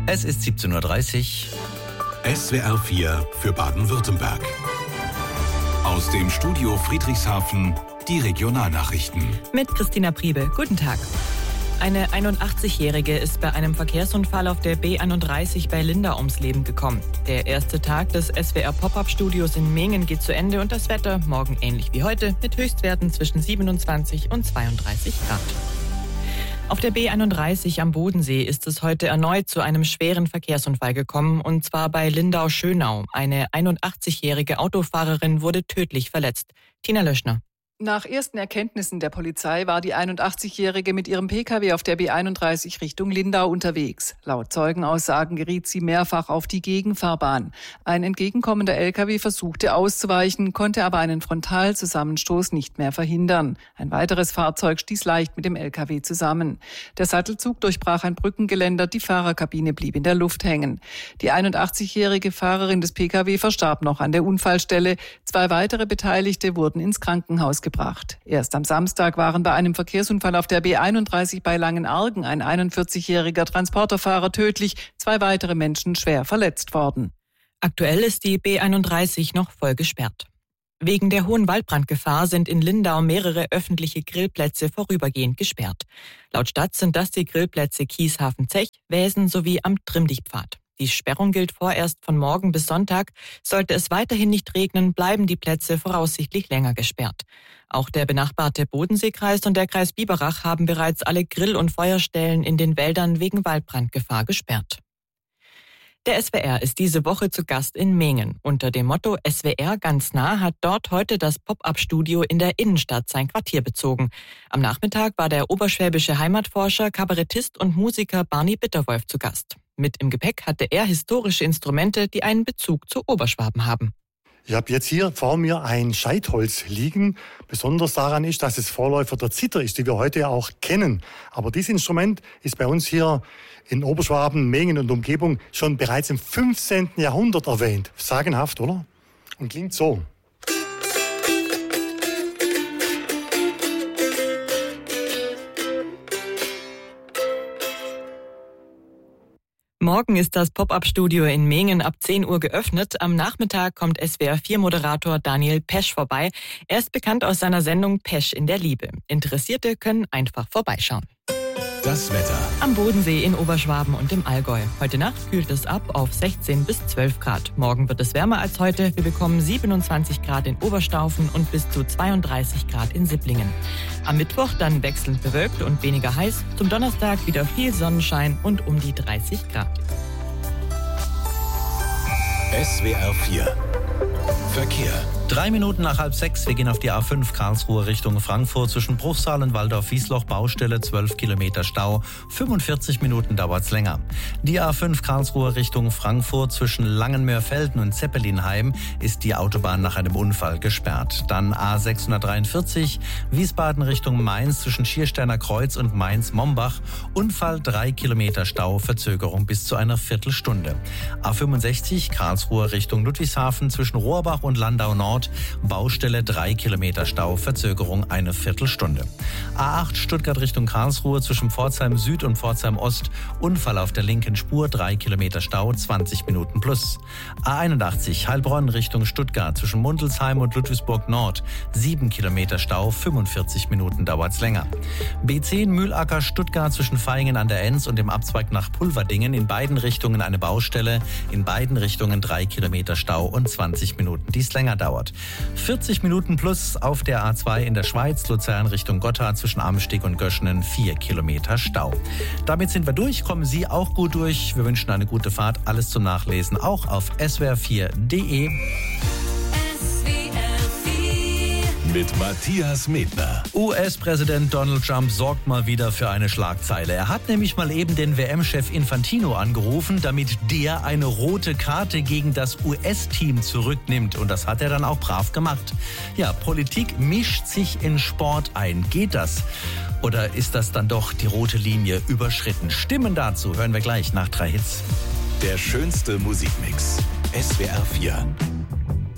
Es ist 17:30 Uhr. SWR 4 für Baden-Württemberg. Aus dem Studio Friedrichshafen die Regionalnachrichten. Mit Christina Priebe. Guten Tag. Eine 81-Jährige ist bei einem Verkehrsunfall auf der B31 bei Lindau ums Leben gekommen. Der erste Tag des SWR Pop-Up-Studios in Mingen geht zu Ende und das Wetter morgen ähnlich wie heute mit Höchstwerten zwischen 27 und 32 Grad. Auf der B31 am Bodensee ist es heute erneut zu einem schweren Verkehrsunfall gekommen, und zwar bei Lindau-Schönau. Eine 81-jährige Autofahrerin wurde tödlich verletzt. Tina Löschner. Nach ersten Erkenntnissen der Polizei war die 81-Jährige mit ihrem Pkw auf der B31 Richtung Lindau unterwegs. Laut Zeugenaussagen geriet sie mehrfach auf die Gegenfahrbahn. Ein entgegenkommender Lkw versuchte auszuweichen, konnte aber einen Frontalzusammenstoß nicht mehr verhindern. Ein weiteres Fahrzeug stieß leicht mit dem Lkw zusammen. Der Sattelzug durchbrach ein Brückengeländer, die Fahrerkabine blieb in der Luft hängen. Die 81-jährige Fahrerin des Pkw verstarb noch an der Unfallstelle. 2 weitere Beteiligte wurden ins Krankenhaus gebracht. Erst am Samstag waren bei einem Verkehrsunfall auf der B31 bei Langenargen ein 41-jähriger Transporterfahrer tödlich, 2 weitere Menschen schwer verletzt worden. Aktuell ist die B31 noch voll gesperrt. Wegen der hohen Waldbrandgefahr sind in Lindau mehrere öffentliche Grillplätze vorübergehend gesperrt. Laut Stadt sind das die Grillplätze Kieshafen-Zech, Wäsen sowie am Trimmdichtpfad. Die Sperrung gilt vorerst von morgen bis Sonntag. Sollte es weiterhin nicht regnen, bleiben die Plätze voraussichtlich länger gesperrt. Auch der benachbarte Bodenseekreis und der Kreis Biberach haben bereits alle Grill- und Feuerstellen in den Wäldern wegen Waldbrandgefahr gesperrt. Der SWR ist diese Woche zu Gast in Mingen. Unter dem Motto SWR ganz nah hat dort heute das Pop-Up-Studio in der Innenstadt sein Quartier bezogen. Am Nachmittag war der oberschwäbische Heimatforscher, Kabarettist und Musiker Barney Bitterwolf zu Gast. Mit im Gepäck hatte er historische Instrumente, die einen Bezug zu Oberschwaben haben. Ich habe jetzt hier vor mir ein Scheitholz liegen. Besonders daran ist, dass es Vorläufer der Zither ist, die wir heute auch kennen. Aber dieses Instrument ist bei uns hier in Oberschwaben, Mingen und Umgebung schon bereits im 15. Jahrhundert erwähnt. Sagenhaft, oder? Und klingt so. Morgen ist das Pop-Up-Studio in Mingen ab 10 Uhr geöffnet. Am Nachmittag kommt SWR4-Moderator Daniel Pesch vorbei. Er ist bekannt aus seiner Sendung Pesch in der Liebe. Interessierte können einfach vorbeischauen. Das Wetter. Am Bodensee in Oberschwaben und im Allgäu. Heute Nacht kühlt es ab auf 16 bis 12 Grad. Morgen wird es wärmer als heute. Wir bekommen 27 Grad in Oberstaufen und bis zu 32 Grad in Sipplingen. Am Mittwoch dann wechselnd bewölkt und weniger heiß. Zum Donnerstag wieder viel Sonnenschein und um die 30 Grad. SWR 4 Verkehr. 3 Minuten nach 5:30. Wir gehen auf die A5 Karlsruhe Richtung Frankfurt. Zwischen Bruchsal und Waldorf-Wiesloch Baustelle, 12 Kilometer Stau. 45 Minuten dauert's länger. Die A5 Karlsruhe Richtung Frankfurt zwischen Langenmörfelden und Zeppelinheim ist die Autobahn nach einem Unfall gesperrt. Dann A643 Wiesbaden Richtung Mainz zwischen Schiersteiner Kreuz und Mainz-Mombach. Unfall, 3 Kilometer Stau, Verzögerung bis zu einer Viertelstunde. A65 Karlsruhe Richtung Ludwigshafen zwischen Rohrbach und Landau Nord. Baustelle, 3 Kilometer Stau, Verzögerung eine Viertelstunde. A8 Stuttgart Richtung Karlsruhe zwischen Pforzheim Süd und Pforzheim Ost. Unfall auf der linken Spur, 3 Kilometer Stau, 20 Minuten plus. A81 Heilbronn Richtung Stuttgart zwischen Mundelsheim und Ludwigsburg Nord. 7 Kilometer Stau, 45 Minuten dauert's länger. B10 Mühlacker Stuttgart zwischen Vaihingen an der Enz und dem Abzweig nach Pulverdingen. In beiden Richtungen eine Baustelle. In beiden Richtungen 3 Kilometer Stau und 20 Minuten, die es länger dauert. 40 Minuten plus auf der A2 in der Schweiz, Luzern Richtung Gotthard zwischen Amsteg und Göschenen, 4 Kilometer Stau. Damit sind wir durch, kommen Sie auch gut durch. Wir wünschen eine gute Fahrt, alles zum Nachlesen, auch auf swr4.de. Mit Matthias Medner. US-Präsident Donald Trump sorgt mal wieder für eine Schlagzeile. Er hat nämlich mal eben den WM-Chef Infantino angerufen, damit der eine rote Karte gegen das US-Team zurücknimmt. Und das hat er dann auch brav gemacht. Ja, Politik mischt sich in Sport ein. Geht das? Oder ist das dann doch die rote Linie überschritten? Stimmen dazu hören wir gleich nach 3 Hits. Der schönste Musikmix. SWR 4.